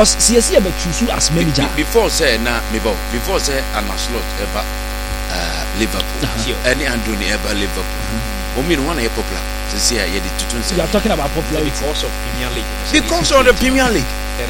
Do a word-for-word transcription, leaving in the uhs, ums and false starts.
C S C about choose as manager. Before say na me before say Anaslot ever uh, Liverpool. Any Andoni ever Liverpool. We mean one popular. To see I did to You are talking about popular because of Premier League. Because of the Premier League.